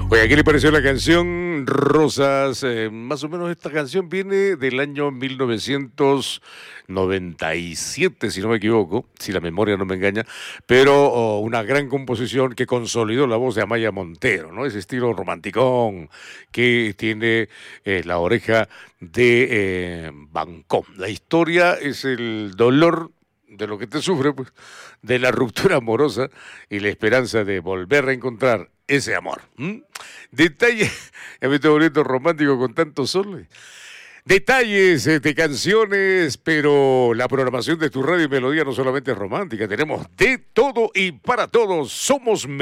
Oye, ¿qué le pareció la canción Rosas? Más o menos esta canción viene del año 1997, si no me equivoco, si la memoria no me engaña, pero una gran composición que consolidó la voz de Amaya Montero, ¿no? Ese estilo romanticón que tiene la oreja de Bancón. La historia es el dolor de lo que te sufre, pues, de la ruptura amorosa y la esperanza de volver a encontrar ese amor. Detalle, ya me estoy volviendo romántico con tanto sol. Detalles de canciones, pero la programación de tu radio y melodía no solamente es romántica, tenemos de todo y para todos. Somos